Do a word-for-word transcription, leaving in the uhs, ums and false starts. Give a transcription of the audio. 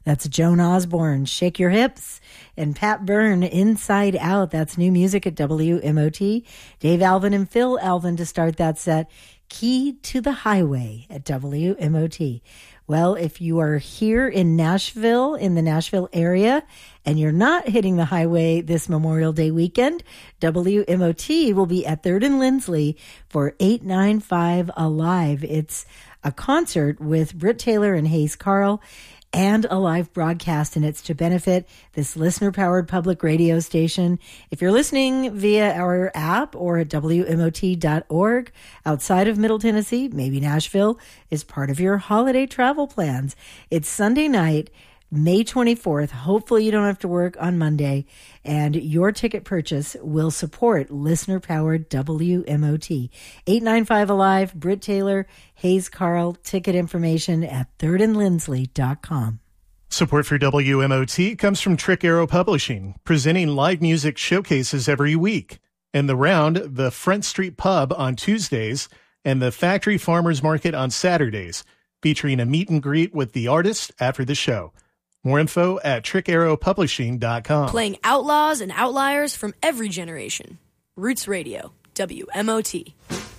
That's Joan Osborne, Shake Your Hips, and Pat Byrne, Inside Out. That's new music at W M O T. Dave Alvin and Phil Alvin to start that set. Key to the Highway at W M O T. Well, if you are here in Nashville, in the Nashville area, and you're not hitting the highway this Memorial Day weekend, W M O T will be at third and Lindsley for eight ninety-five Alive. It's a concert with Britt Taylor and Hayes Carl and a live broadcast, and it's to benefit this listener-powered public radio station. If you're listening via our app or at W M O T dot org outside of Middle Tennessee, maybe Nashville is part of your holiday travel plans. It's Sunday night, May twenty-fourth. Hopefully you don't have to work on Monday, and your ticket purchase will support listener-powered W M O T. eight ninety-five Alive, Britt Taylor, Hayes Carl. Ticket information at third and lindsley dot com. Support for W M O T comes from Trick Arrow Publishing, presenting live music showcases every week. In the Round, the Front Street Pub on Tuesdays, and the Factory Farmers Market on Saturdays, featuring a meet and greet with the artist after the show. More info at trick arrow publishing dot com. Playing outlaws and outliers from every generation. Roots Radio, W M O T.